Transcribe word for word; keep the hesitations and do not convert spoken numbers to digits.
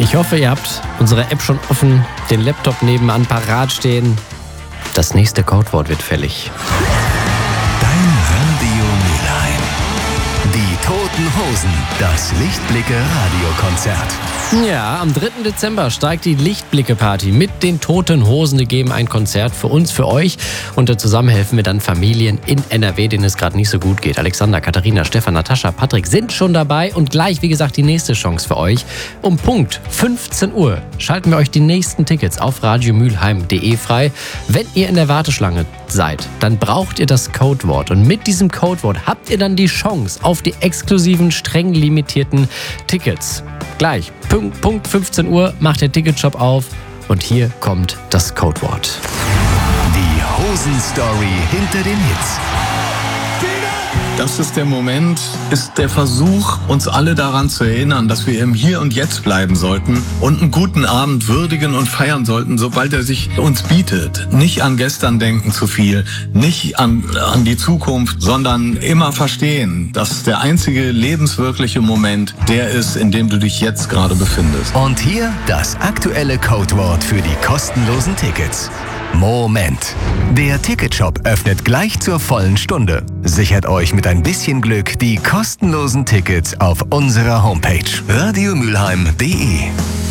Ich hoffe, ihr habt unsere App schon offen, den Laptop nebenan parat stehen. Das nächste Codewort wird fällig. Dein Radio Mülheim. Die Toten Hosen, das Lichtblicke-Radiokonzert. Ja, am dritten Dezember steigt die Lichtblicke-Party mit den Toten Hosen. Die geben ein Konzert für uns, für euch. Und zusammen helfen wir dann Familien in N R W, denen es gerade nicht so gut geht. Alexander, Katharina, Stefan, Natascha, Patrick sind schon dabei. Und gleich, wie gesagt, die nächste Chance für euch. Um Punkt fünfzehn Uhr schalten wir euch die nächsten Tickets auf radiomülheim punkt de frei. Wenn ihr in der Warteschlange seid, dann braucht ihr das Codewort. Und mit diesem Codewort habt ihr dann die Chance auf die exklusiven, streng limitierten Tickets. Gleich, Punkt fünfzehn Uhr, macht der Ticketshop auf und hier kommt das Codewort. Die Hosen-Story hinter den Hits. Das ist der Moment, ist der Versuch, uns alle daran zu erinnern, dass wir im Hier und Jetzt bleiben sollten und einen guten Abend würdigen und feiern sollten, sobald er sich uns bietet. Nicht an gestern denken zu viel, nicht an, an die Zukunft, sondern immer verstehen, dass der einzige lebenswirkliche Moment der ist, in dem du dich jetzt gerade befindest. Und hier das aktuelle Codewort für die kostenlosen Tickets. Moment. Der Ticketshop öffnet gleich zur vollen Stunde. Sichert euch mit ein bisschen Glück die kostenlosen Tickets auf unserer Homepage radiomülheim punkt de.